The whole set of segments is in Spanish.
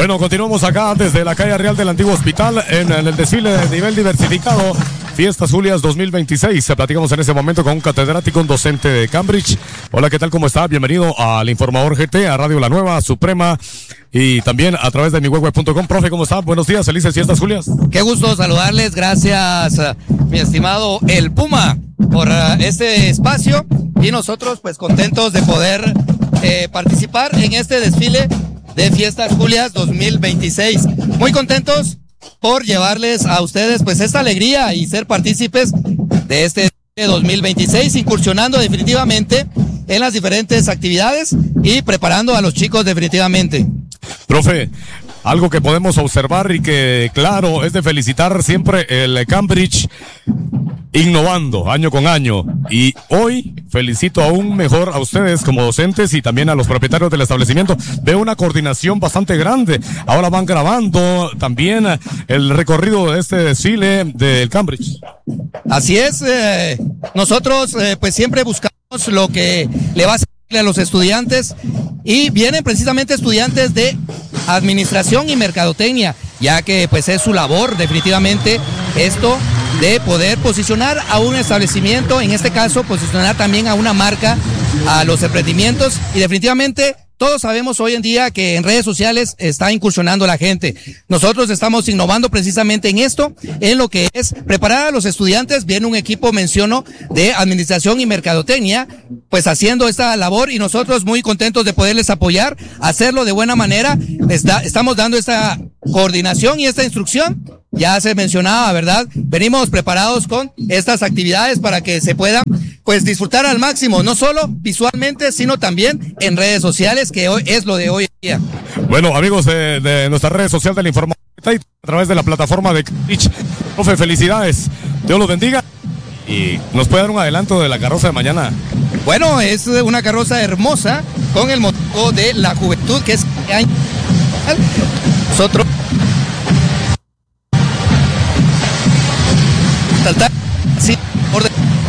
Bueno, continuamos acá desde la calle Real del Antiguo Hospital en el desfile de nivel diversificado Fiestas Julias 2026. Platicamos en este momento con un catedrático, un docente de Cambridge. Hola, ¿qué tal? ¿Cómo está? Bienvenido al Informador GT, a Radio La Nueva, Suprema y también a través de miweb.com. Profe, ¿cómo está? Buenos días, felices Fiestas Julias. Qué gusto saludarles, gracias mi estimado El Puma por este espacio y nosotros pues contentos de poder participar en este desfile de Fiestas Julias 2026. Muy contentos por llevarles a ustedes pues esta alegría y ser partícipes de este 2026, incursionando definitivamente en las diferentes actividades y preparando a los chicos definitivamente. Profe, algo que podemos observar y que claro es de felicitar siempre el Cambridge innovando año con año, y hoy felicito aún mejor a ustedes como docentes y también a los propietarios del establecimiento. Veo una coordinación bastante grande. Ahora van grabando también el recorrido de este desfile del Cambridge. Así es, nosotros pues siempre buscamos lo que le va a servir a los estudiantes, y vienen precisamente estudiantes de administración y mercadotecnia, ya que pues es su labor definitivamente esto de poder posicionar a un establecimiento, en este caso posicionar también a una marca, a los emprendimientos, y definitivamente todos sabemos hoy en día que en redes sociales está incursionando la gente. Nosotros estamos innovando precisamente en esto, en lo que es preparar a los estudiantes. Viene un equipo, menciono, de administración y mercadotecnia, pues haciendo esta labor, y nosotros muy contentos de poderles apoyar, hacerlo de buena manera. Estamos dando esta coordinación y esta instrucción. Ya se mencionaba, ¿verdad? Venimos preparados con estas actividades para que se puedan pues disfrutar al máximo, no solo visualmente, sino también en redes sociales, que hoy es lo de hoy en día. Bueno, amigos de nuestra red social de la información a través de la plataforma de Cambridge, profe, felicidades, Dios los bendiga, y nos puede dar un adelanto de la carroza de mañana. Bueno, es una carroza hermosa con el motivo de la juventud, que es nosotros saltar así orden.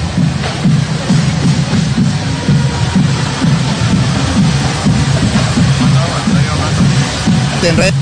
En red.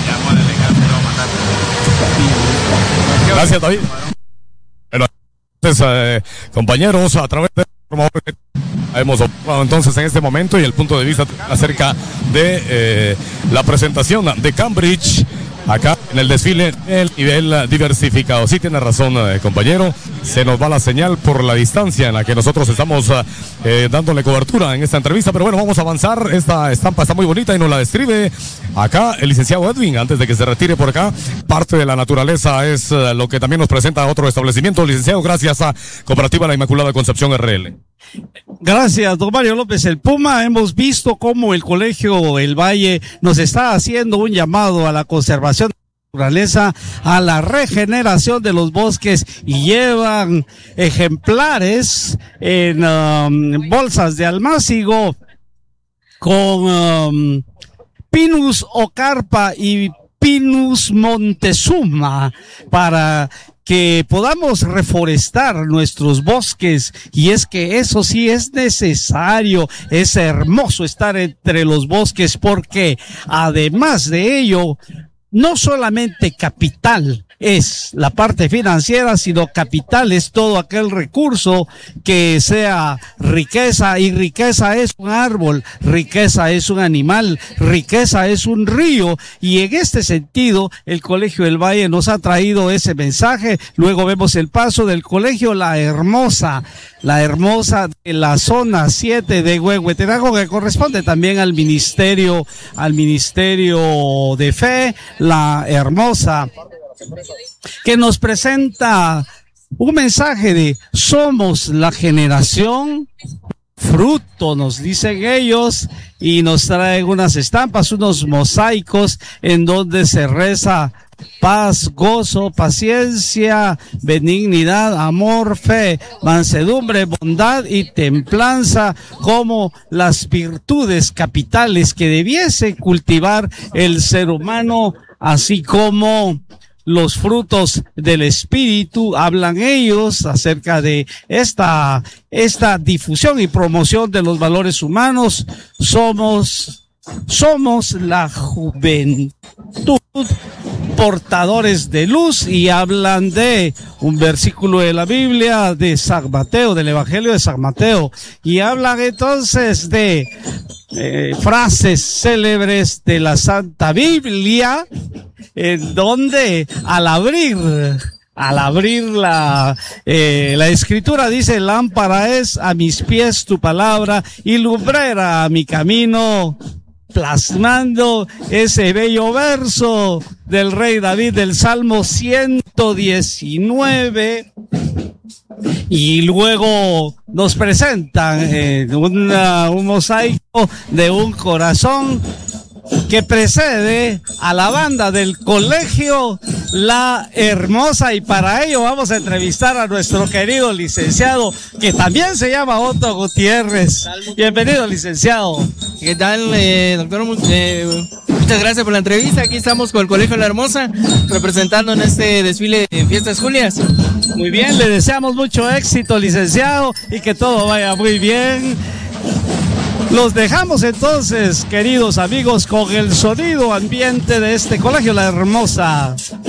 Gracias, David. Bueno, entonces, compañeros, a través de hemos observado entonces en este momento y el punto de vista acerca de la presentación de Cambridge acá en el desfile del nivel diversificado. Sí tiene razón, compañero, se nos va la señal por la distancia en la que nosotros estamos dándole cobertura en esta entrevista, pero bueno, vamos a avanzar. Esta estampa está muy bonita y nos la describe acá el licenciado Edwin, antes de que se retire por acá. Parte de la naturaleza es lo que también nos presenta otro establecimiento. Licenciado, gracias a Cooperativa La Inmaculada Concepción RL. Gracias, don Mario López El Puma. Hemos visto cómo el Colegio El Valle nos está haciendo un llamado a la conservación de la naturaleza, a la regeneración de los bosques, y llevan ejemplares en bolsas de almácigo con Pinus ocarpa y Pinus montezuma para que podamos reforestar nuestros bosques. Y es que eso sí es necesario, es hermoso estar entre los bosques, porque además de ello, no solamente capital es la parte financiera, sino capital es todo aquel recurso que sea riqueza, y riqueza es un árbol, riqueza es un animal, riqueza es un río, y en este sentido el Colegio del Valle nos ha traído ese mensaje. Luego vemos el paso del Colegio La Hermosa de la zona 7 de Huehuetenango, que corresponde también al Ministerio de Fe. La Hermosa, que nos presenta un mensaje de somos la generación fruto, nos dicen ellos, y nos traen unas estampas, unos mosaicos en donde se reza paz, gozo, paciencia, benignidad, amor, fe, mansedumbre, bondad y templanza, como las virtudes capitales que debiese cultivar el ser humano, así como los frutos del espíritu. Hablan ellos acerca de esta difusión y promoción de los valores humanos. Somos la juventud portadores de luz, y hablan de un versículo de la Biblia de San Mateo, del Evangelio de San Mateo, y hablan entonces de frases célebres de la Santa Biblia, en donde al abrir la escritura dice: lámpara es a mis pies tu palabra y lumbrera a mi camino, plasmando ese bello verso del rey David del Salmo 119. Y luego nos presentan un mosaico de un corazón que precede a la banda del colegio La Hermosa, y para ello vamos a entrevistar a nuestro querido licenciado, que también se llama Otto Gutiérrez. Bienvenido, licenciado. ¿Qué tal, doctor? Muchas gracias por la entrevista. Aquí estamos con el Colegio La Hermosa, representando en este desfile de Fiestas Julias. Muy bien, le deseamos mucho éxito, licenciado, y que todo vaya muy bien. Los dejamos entonces, queridos amigos, con el sonido ambiente de este Colegio La Hermosa.